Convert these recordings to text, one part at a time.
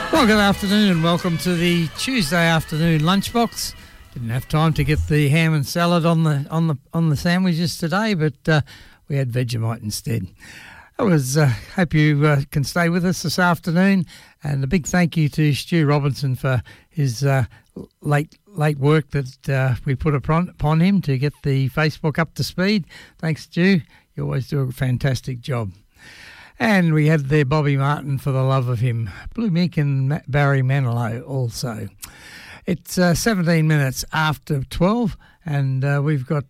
Well, good afternoon and welcome to the Tuesday afternoon lunchbox. Didn't have time to get the ham and salad on the sandwiches today, but we had Vegemite instead. Hope you can stay with us this afternoon, and a big thank you to Stu Robinson for his late work that we put upon him to get the Facebook up to speed. Thanks, Stu. You always do a fantastic job. And we had there Bobby Martin for the love of him. Blue Mick and Barry Manilow also. It's 17 minutes after 12, and we've got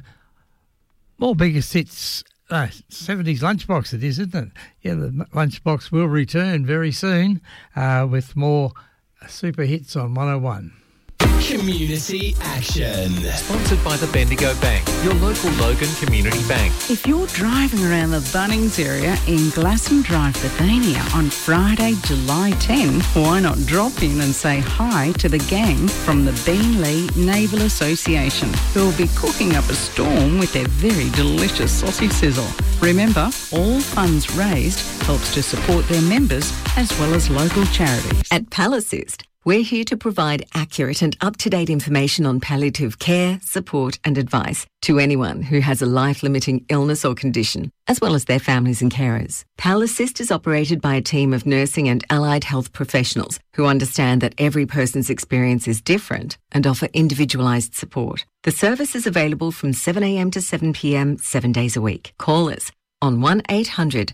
more biggest hits. 70s Lunchbox it is, isn't it? Yeah, the Lunchbox will return very soon with more super hits on 101. Community Action. Sponsored by the Bendigo Bank, your local Logan Community Bank. If you're driving around the Bunnings area in Glasson Drive, Bethania on Friday, July 10, why not drop in and say hi to the gang from the Beenleigh Naval Association, who will be cooking up a storm with their very delicious sausage sizzle. Remember, all funds raised helps to support their members as well as local charities. At Palassist, we're here to provide accurate and up-to-date information on palliative care, support and advice to anyone who has a life-limiting illness or condition, as well as their families and carers. Palassist is operated by a team of nursing and allied health professionals who understand that every person's experience is different and offer individualised support. The service is available from 7 a.m. to 7 p.m, 7 days a week. Call us on 1800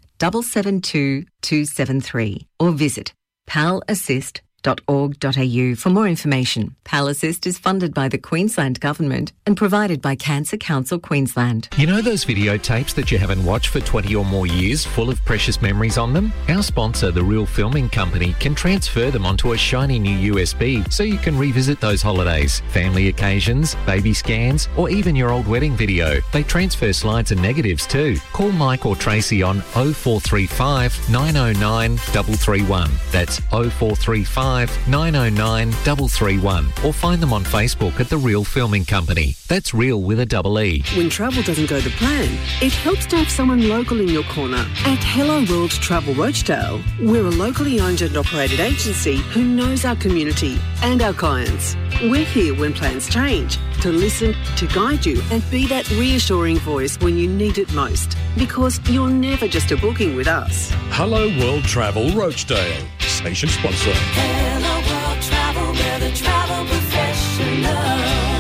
772 273 or visit palassist.org.au for more information. Palassist is funded by the Queensland Government and provided by Cancer Council Queensland. You know those videotapes that you haven't watched for 20 or more years, full of precious memories on them? Our sponsor, The Real Filming Company, can transfer them onto a shiny new USB so you can revisit those holidays, family occasions, baby scans, or even your old wedding video. They transfer slides and negatives too. Call Mike or Tracy on 0435 909 331. That's 0435 909 331, or find them on Facebook at The Real Filming Company. That's real with a double E. When travel doesn't go to plan, it helps to have someone local in your corner. At Hello World Travel Rochdale, we're a locally owned and operated agency who knows our community and our clients. We're here when plans change, to listen, to guide you and be that reassuring voice when you need it most. Because you're never just a booking with us. Hello World Travel Rochdale, station sponsor. Hello World Travel, we're the travel professionals.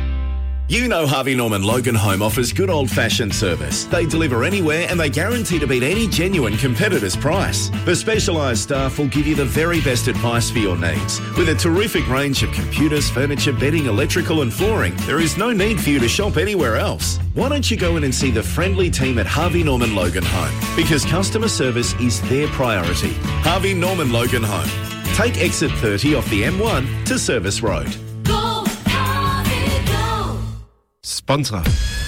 You know Harvey Norman Logan Home offers good old-fashioned service. They deliver anywhere and they guarantee to beat any genuine competitor's price. The specialised staff will give you the very best advice for your needs. With a terrific range of computers, furniture, bedding, electrical and flooring, there is no need for you to shop anywhere else. Why don't you go in and see the friendly team at Harvey Norman Logan Home? Because customer service is their priority. Harvey Norman Logan Home. Take exit 30 off the M1 to Service Road. Go, Harvey, go! Sponsor.